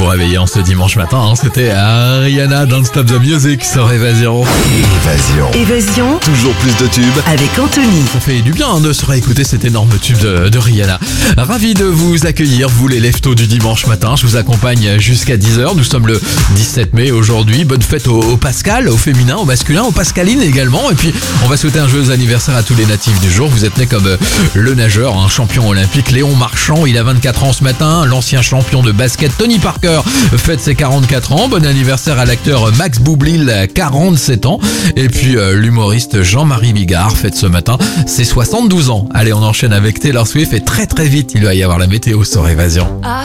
vous réveiller en ce dimanche matin. C'était Rihanna, Don't Stop the Music sur Évasion. Évasion, Toujours plus de tubes. avec Anthony. Ça fait du bien de se réécouter cet énorme tube de Rihanna. Ravi de vous accueillir, vous les leftos du dimanche matin. Je vous accompagne jusqu'à 10h. Nous sommes le 17 mai aujourd'hui. Bonne fête au Pascal, au féminin, au masculin, aux Pascalines également. Et puis, on va souhaiter un joyeux anniversaire à tous les natifs du jour. Vous êtes nés comme le nageur, un champion olympique, Léon Marchand. Il a 24 ans ce matin. L'ancien champion de basket, Tony Parker, fête ses 44 ans. Bon anniversaire à l'acteur Max Boublil, 47 ans. Et puis, l'humoriste Jean-Marie Bigard fête ce matin ses 72 ans. Allez, on enchaîne avec Taylor Swift et très vite, il va y avoir la météo sur Évasion.